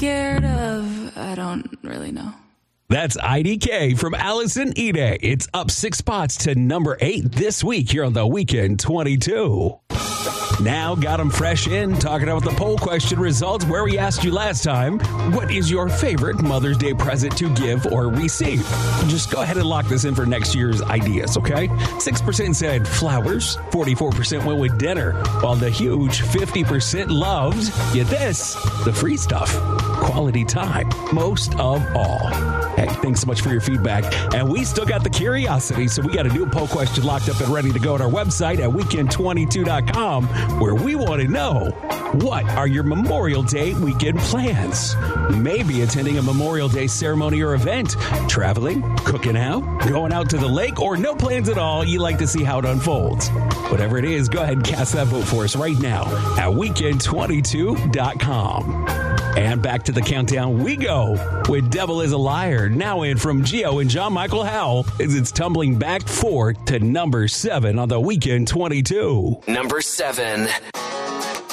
scared of? I don't really know. That's IDK from Allison Ide. It's up 6 spots to number 8 this week here on the Weekend 22. Now got them fresh in, talking about the poll question results where we asked you last time, what is your favorite Mother's Day present to give or receive? Just go ahead and lock this in for next year's ideas, okay? 6% said flowers, 44% went with dinner, while the huge 50% loved, get this, the free stuff, quality time, most of all. Hey, thanks so much for your feedback. And we still got the curiosity, so we got a new poll question locked up and ready to go at our website at weekend22.com, where we want to know, what are your Memorial Day weekend plans? Maybe attending a Memorial Day ceremony or event, traveling, cooking out, going out to the lake, or no plans at all. You like to see how it unfolds. Whatever it is, go ahead and cast that vote for us right now at weekend22.com. And back to the countdown we go with Devil is a Liar, now in from Gio and John Michael Howell, as it's tumbling back 4 to number 7 on the Weekend 22. Number 7.